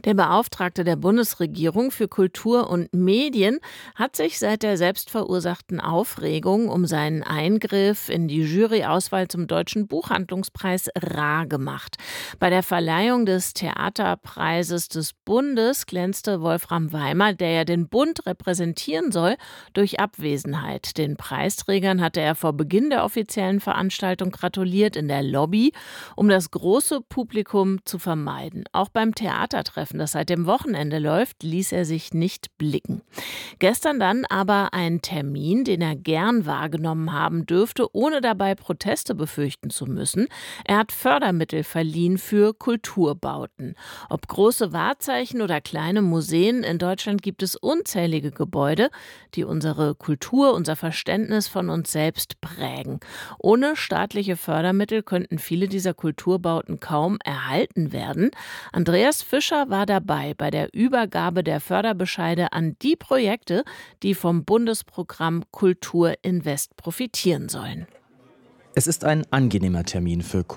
Der Beauftragte der Bundesregierung für Kultur und Medien hat sich seit der selbstverursachten Aufregung um seinen Eingriff in die Juryauswahl zum Deutschen Buchhandlungspreis rar gemacht. Bei der Verleihung des Theaterpreises des Bundes glänzte Wolfram Weimer, der ja den Bund repräsentieren soll, durch Abwesenheit. Den Preisträgern hatte er vor Beginn der offiziellen Veranstaltung gratuliert in der Lobby, um das große Publikum zu vermeiden. Auch beim Theatertreffen, das seit dem Wochenende läuft, ließ er sich nicht blicken. Gestern dann aber ein Termin, den er gern wahrgenommen haben dürfte, ohne dabei Proteste befürchten zu müssen. Er hat Fördermittel verliehen für Kulturbauten. Ob große Wahrzeichen oder kleine Museen, in Deutschland gibt es unzählige Gebäude, die unsere Kultur, unser Verständnis von uns selbst prägen. Ohne staatliche Fördermittel könnten viele dieser Kulturbauten kaum erhalten werden. Andreas Fischer war dabei bei der Übergabe der Förderbescheide an die Projekte, die vom Bundesprogramm Kultur Invest profitieren sollen. Es ist ein angenehmer Termin für